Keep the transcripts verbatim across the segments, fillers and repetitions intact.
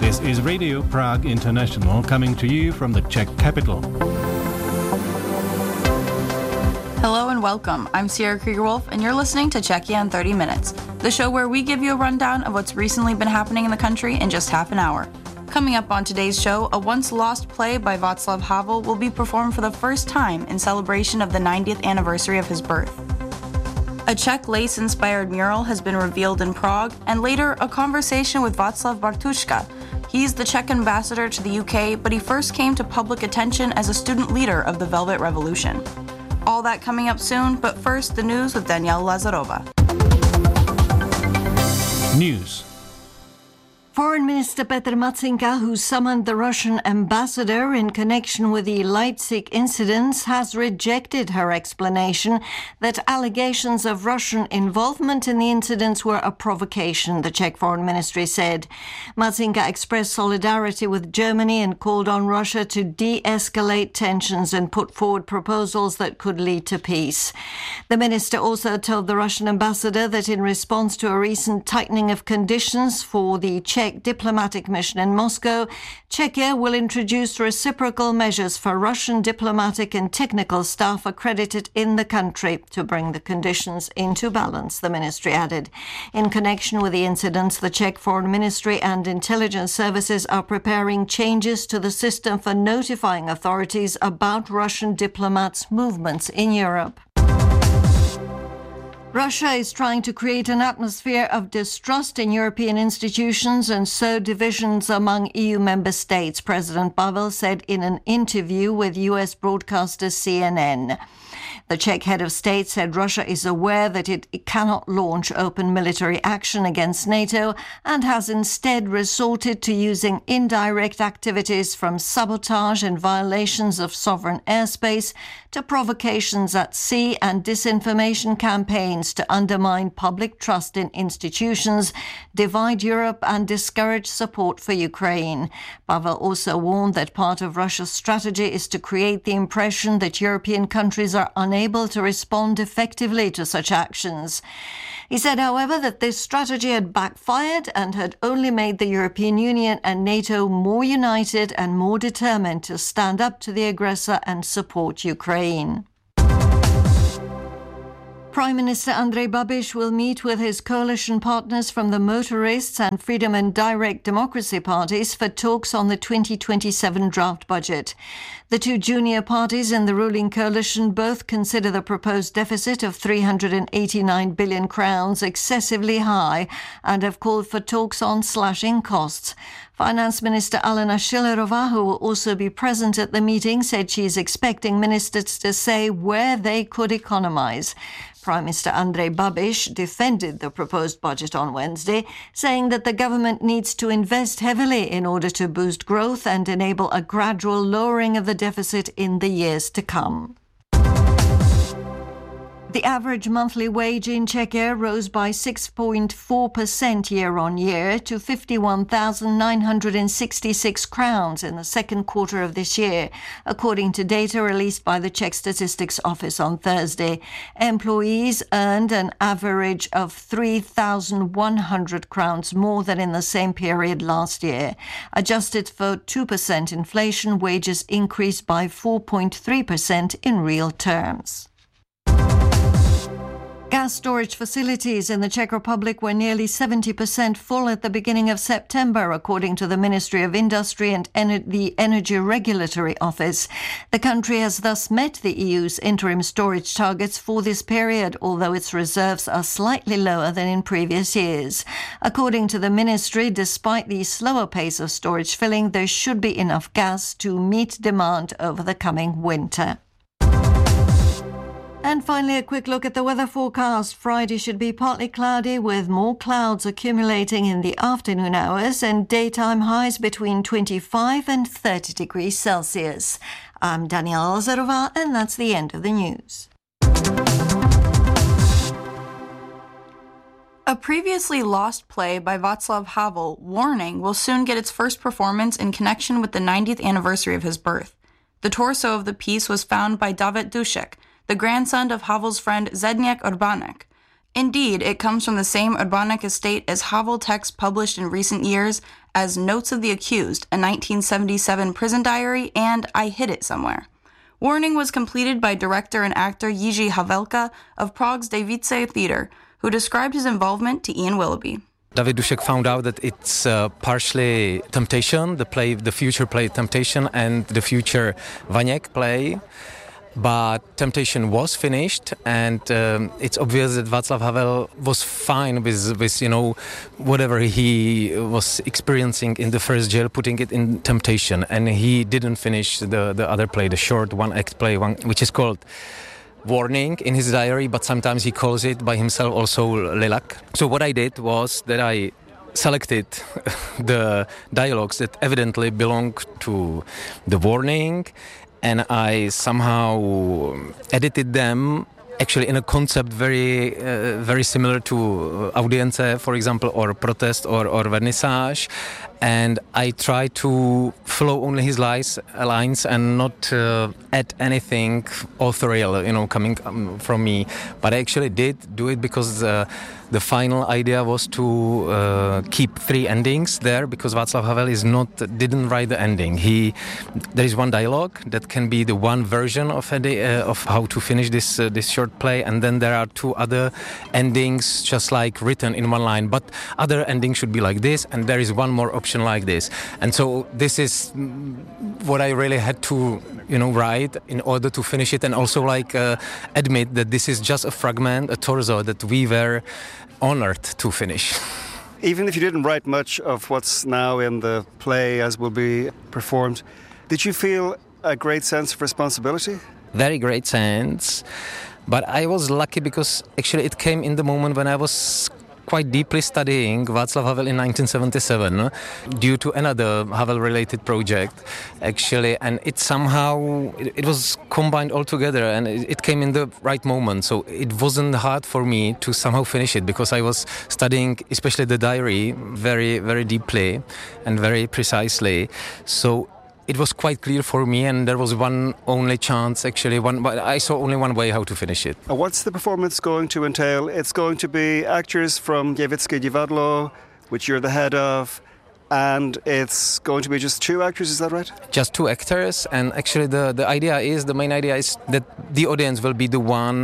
This is Radio Prague International coming to you from the Czech capital. Hello and welcome. I'm Sierra Krieger-Wolf, and you're listening to Czechia in thirty minutes, the show where we give you a rundown of what's recently been happening in the country in just half an hour. Coming up on today's show, a once-lost play by Václav Havel will be performed for the first time in celebration of the ninetieth anniversary of his birth. A Czech lace-inspired mural has been revealed in Prague, and later, a conversation with Václav Bartuška. He's the Czech ambassador to the U K, but he first came to public attention as a student leader of the Velvet Revolution. All that coming up soon, but first, the news with Daniela Lazarova. News. Foreign Minister Petr Matsinka, who summoned the Russian ambassador in connection with the Leipzig incidents, has rejected her explanation that allegations of Russian involvement in the incidents were a provocation, the Czech Foreign Ministry said. Matsinka expressed solidarity with Germany and called on Russia to de-escalate tensions and put forward proposals that could lead to peace. The minister also told the Russian ambassador that in response to a recent tightening of conditions for the Czech diplomatic mission in Moscow, Czechia will introduce reciprocal measures for Russian diplomatic and technical staff accredited in the country to bring the conditions into balance, the ministry added. In connection with the incidents, the Czech Foreign Ministry and intelligence services are preparing changes to the system for notifying authorities about Russian diplomats' movements in Europe. Russia is trying to create an atmosphere of distrust in European institutions and sow divisions among E U member states, President Pavel said in an interview with U S broadcaster C N N. The Czech head of state said Russia is aware that it cannot launch open military action against NATO and has instead resorted to using indirect activities from sabotage and violations of sovereign airspace to provocations at sea and disinformation campaigns to undermine public trust in institutions, divide Europe and discourage support for Ukraine. Pavel also warned that part of Russia's strategy is to create the impression that European countries are unable to respond effectively to such actions. He said, however, that this strategy had backfired and had only made the European Union and NATO more united and more determined to stand up to the aggressor and support Ukraine. Prime Minister Andrej Babiš will meet with his coalition partners from the Motorists and Freedom and Direct Democracy parties for talks on the twenty twenty-seven draft budget. The two junior parties in the ruling coalition both consider the proposed deficit of three hundred eighty-nine billion crowns excessively high and have called for talks on slashing costs. Finance Minister Alena Schillerová, who will also be present at the meeting, said she is expecting ministers to say where they could economise. Prime Minister Andrej Babiš defended the proposed budget on Wednesday, saying that the government needs to invest heavily in order to boost growth and enable a gradual lowering of the deficit in the years to come. The average monthly wage in Czechia rose by six point four percent year-on-year to fifty-one thousand nine hundred sixty-six crowns in the second quarter of this year, according to data released by the Czech Statistics Office on Thursday. Employees earned an average of three thousand one hundred crowns more than in the same period last year. Adjusted for two percent inflation, wages increased by four point three percent in real terms. Gas storage facilities in the Czech Republic were nearly seventy percent full at the beginning of September, according to the Ministry of Industry and Ener- the Energy Regulatory Office. The country has thus met the E U's interim storage targets for this period, although its reserves are slightly lower than in previous years. According to the ministry, despite the slower pace of storage filling, there should be enough gas to meet demand over the coming winter. And finally, a quick look at the weather forecast. Friday should be partly cloudy with more clouds accumulating in the afternoon hours and daytime highs between twenty-five and thirty degrees Celsius. I'm Daniela Lazarova, and that's the end of the news. A previously lost play by Václav Havel, Warning, will soon get its first performance in connection with the ninetieth anniversary of his birth. The torso of the piece was found by David Dušek, the grandson of Havel's friend Zdeněk Urbánek. Indeed, it comes from the same Urbanek estate as Havel text published in recent years as Notes of the Accused, a nineteen seventy-seven prison diary, and I Hid It Somewhere. Warning was completed by director and actor Jiří Havelka of Prague's Davice Theatre, who described his involvement to Ian Willoughby. David Dušek found out that it's uh, partially Temptation, the play, the future play Temptation, and the future Vaněk play. But Temptation was finished, and um, it's obvious that Václav Havel was fine with, with, you know, whatever he was experiencing in the first jail, putting it in Temptation. And he didn't finish the, the other play, the short one-act play, one, which is called Warning in his diary, but sometimes he calls it by himself also Lilac. So what I did was that I selected the dialogues that evidently belong to the Warning, and I somehow edited them actually in a concept very uh, very similar to Audience, for example, or Protest or, or Vernissage. And I try to follow only his lines, lines and not uh, add anything authorial, you know, coming um, from me. But I actually did do it because uh, the final idea was to uh, keep three endings there, because Václav Havel is not didn't write the ending. He there is one dialogue that can be the one version of a day, uh, of how to finish this uh, this short play, and then there are two other endings just like written in one line. But other endings should be like this, and there is one more option like this. And so this is what I really had to, you know, write in order to finish it, and also like uh, admit that this is just a fragment, a torso that we were honored to finish. Even if you didn't write much of what's now in the play as will be performed, did you feel a great sense of responsibility? Very great sense. But I was lucky because actually it came in the moment when I was quite deeply studying Václav Havel in nineteen seventy-seven due to another Havel-related project, actually, and it somehow, it, it was combined all together, and it, it came in the right moment, so it wasn't hard for me to somehow finish it, because I was studying especially the diary very, very deeply and very precisely, so it was quite clear for me, and there was one only chance, actually, one. But I saw only one way how to finish it. What's the performance going to entail? It's going to be actors from Děvické divadlo, which you're the head of, and it's going to be just two actors, is that right? Just two actors, and actually the, the idea is, the main idea is that the audience will be the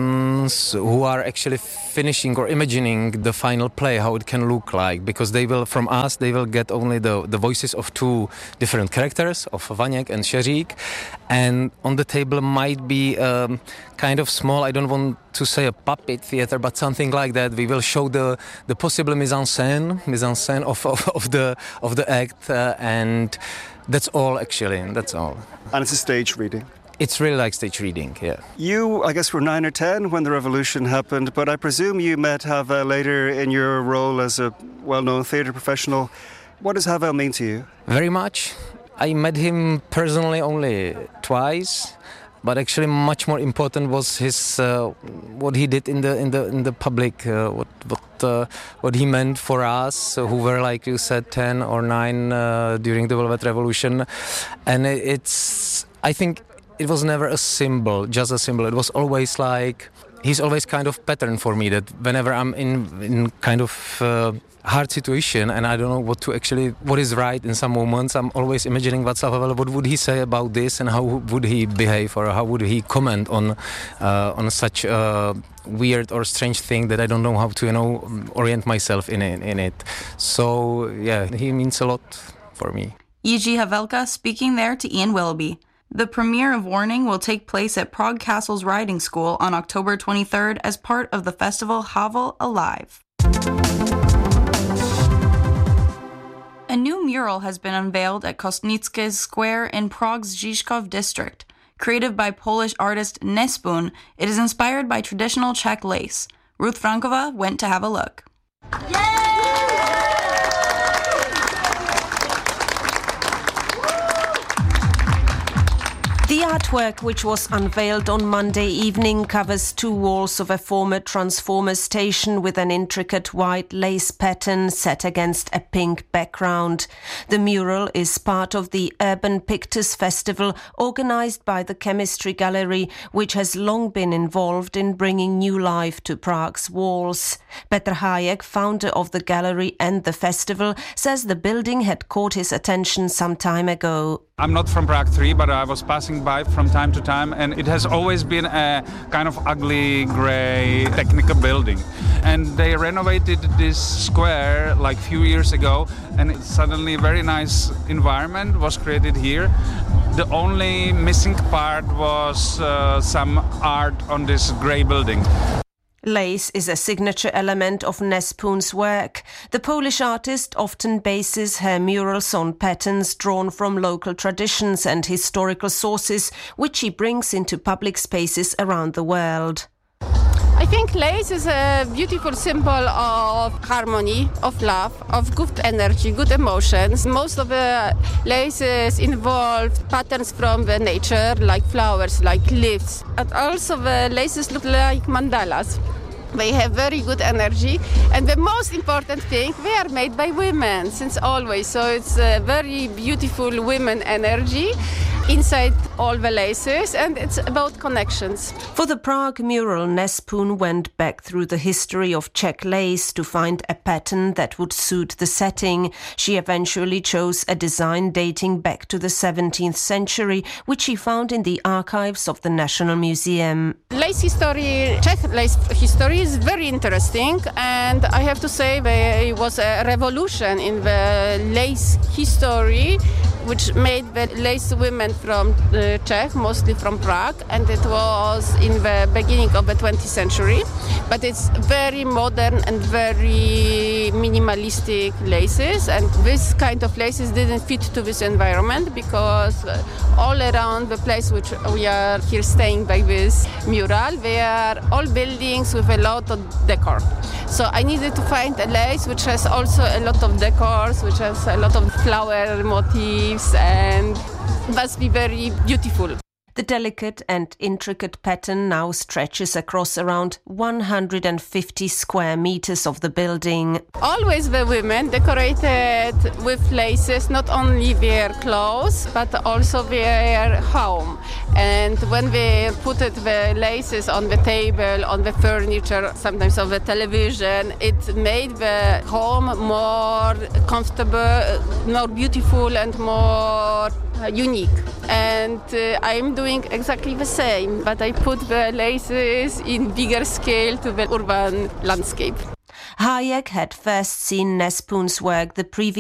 ones who are actually finishing or imagining the final play, how it can look like, because they will, from us, they will get only the, the voices of two different characters, of Vaněk and Šeřík, and on the table might be um, kind of small, I don't want to say a puppet theater, but something like that. We will show the, the possible mise en scène, mise en scène of, of, of the of the act, uh, and that's all actually, that's all. And it's a stage reading? It's really like stage reading, yeah. You, I guess, were nine or ten when the revolution happened, but I presume you met Havel later in your role as a well-known theatre professional. What does Havel mean to you? Very much. I met him personally only twice, but actually much more important was his uh, what he did in the in the in the public, uh, what what uh, what he meant for us who were, like you said, ten or nine uh, during the Velvet Revolution, and it's I think it was never a symbol, just a symbol. It was always like, he's always kind of pattern for me, that whenever I'm in in kind of uh, hard situation and I don't know what to actually, what is right in some moments, I'm always imagining Václav Havel, what would he say about this, and how would he behave, or how would he comment on uh, on such a weird or strange thing that I don't know how to, you know, orient myself in it. In it. So yeah, he means a lot for me. Jiří Havelka speaking there to Ian Willoughby. The premiere of Warning will take place at Prague Castle's Riding School on October twenty-third as part of the festival Havel Alive. A new mural has been unveiled at Kostnické Square in Prague's Žižkov district. Created by Polish artist Nespun, it is inspired by traditional Czech lace. Ruth Frankova went to have a look. The artwork, which was unveiled on Monday evening, covers two walls of a former transformer station with an intricate white lace pattern set against a pink background. The mural is part of the Urban Pictures Festival organised by the Chemistry Gallery, which has long been involved in bringing new life to Prague's walls. Petr Hájek, founder of the gallery and the festival, says the building had caught his attention some time ago. I'm not from Prague three, but I was passing by from time to time, and it has always been a kind of ugly, grey, technical building. And they renovated this square like a few years ago, and it suddenly a very nice environment was created here. The only missing part was uh, some art on this grey building. Lace is a signature element of Nespoon's work. The Polish artist often bases her murals on patterns drawn from local traditions and historical sources, which she brings into public spaces around the world. I think lace is a beautiful symbol of harmony, of love, of good energy, good emotions. Most of the laces involve patterns from the nature, like flowers, like leaves. And also the laces look like mandalas. They have very good energy, and the most important thing, they are made by women since always, so it's a very beautiful women energy inside all the laces, and it's about connections. For the Prague mural, Nespoon went back through the history of Czech lace to find a pattern that would suit the setting. She eventually chose a design dating back to the seventeenth century, which she found in the archives of the National Museum. Lace history, Czech lace history is very interesting, and I have to say there was a revolution in the lace history, which made the lace women from uh, Czech, mostly from Prague, and it was in the beginning of the twentieth century. But it's very modern and very minimalistic laces, and this kind of laces didn't fit to this environment because uh, all around the place which we are here staying by this mural, they are all buildings with a lot of decor. So I needed to find a lace which has also a lot of decors, which has a lot of flower motifs, and must be very beautiful. The delicate and intricate pattern now stretches across around one hundred fifty square meters of the building. Always the women decorated with laces, not only their clothes, but also their home. And when they put the laces on the table, on the furniture, sometimes on the television, it made the home more comfortable, more beautiful, and more unique. And uh, I'm doing exactly the same, but I put the laces in bigger scale to the urban landscape. Hájek had first seen Nespoon's work the previous